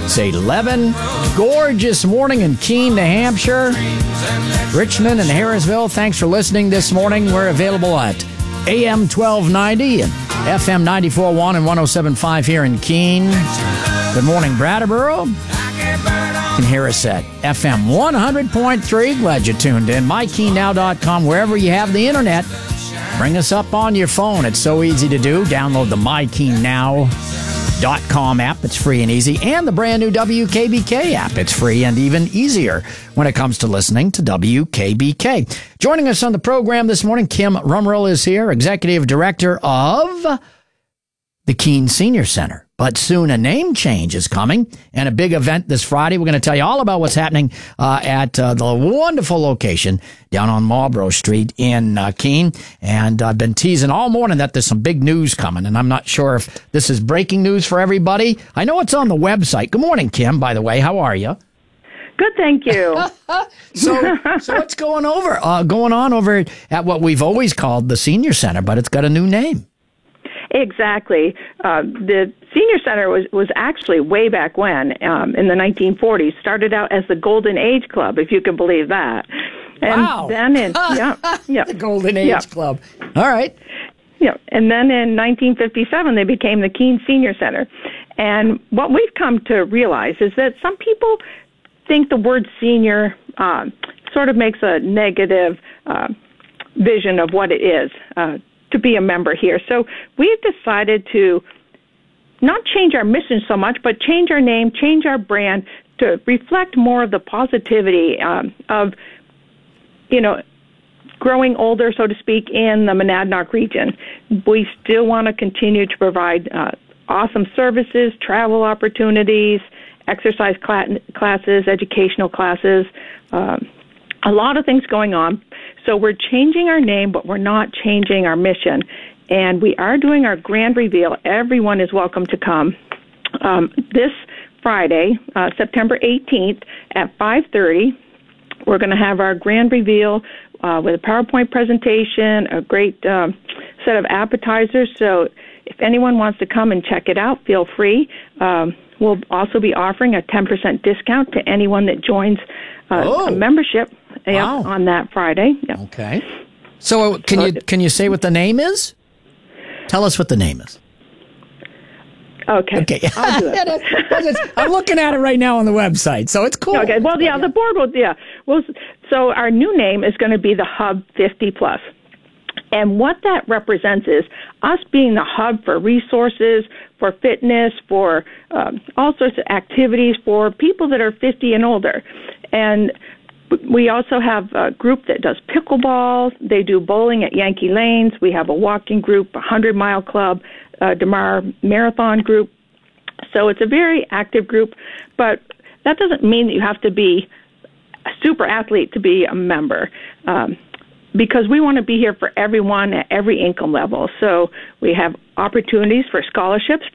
It's 11. Gorgeous morning in Keene, New Hampshire. Richmond and Harrisville, thanks for listening this morning. We're available at AM 1290 and FM 94.1 and 107.5 here in Keene. Good morning, Brattleboro. You can hear us at FM 100.3. Glad you tuned in. MyKeenNow.com, wherever you have the internet. Bring us up on your phone. It's so easy to do. Download the MyKeenNow.com app. It's free and easy. And the brand new WKBK app. It's free and even easier when it comes to listening to WKBK. Joining us on the program this morning, Kim Rumrill is here, Executive Director of the Keene Senior Center. But soon a name change is coming and a big event this Friday. We're going to tell you all about what's happening at the wonderful location down on Marlborough Street in Keene. And I've been teasing all morning that there's some big news coming, and I'm not sure if this is breaking news for everybody. I know it's on the website. Good morning, Kim, by the way. How are you? Good, thank you. So what's going on over at what we've always called the Senior Center, but it's got a new name. Exactly. The Senior Center was actually way back when, in the 1940s, started out as the Golden Age Club, if you can believe that. And wow. Then The Golden Age Club. All right. Yeah. And then in 1957, they became the Keene Senior Center. And what we've come to realize is that some people think the word senior sort of makes a negative vision of what it is to be a member here. So we've decided to not change our mission so much, but change our name, change our brand to reflect more of the positivity of, growing older, so to speak, in the Monadnock region. We still want to continue to provide awesome services, travel opportunities, exercise classes, educational classes, a lot of things going on. So we're changing our name, but we're not changing our mission. And we are doing our grand reveal. Everyone is welcome to come. This Friday, September 18th at 5:30, we're going to have our grand reveal with a PowerPoint presentation, a great set of appetizers. So if anyone wants to come and check it out, feel free. We'll also be offering a 10% discount to anyone that joins a membership on that Friday. Yep. Okay. So can you say what the name is? Tell us what the name is. Okay. I'll do it. I'm looking at it right now on the website, so it's cool. Okay. Well, the board will. Well, so our new name is going to be the Hub 50 Plus. And what that represents is us being the hub for resources, for fitness, for all sorts of activities for people that are 50 and older. And we also have a group that does pickleball. They do bowling at Yankee Lanes. We have a walking group, a 100-mile club, DeMar Marathon group. So it's a very active group, but that doesn't mean that you have to be a super athlete to be a member. Because we want to be here for everyone at every income level. So we have opportunities for scholarships